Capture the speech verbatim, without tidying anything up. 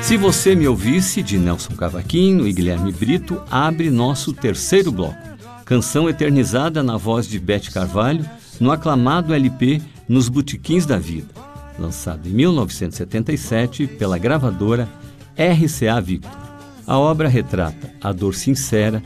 Se Você Me Ouvisse, de Nelson Cavaquinho e Guilherme Brito, abre nosso terceiro bloco. Canção eternizada na voz de Beth Carvalho, no aclamado L P Nos Botequins da Vida, lançado em mil novecentos e setenta e sete pela gravadora R C A Victor. A obra retrata a dor sincera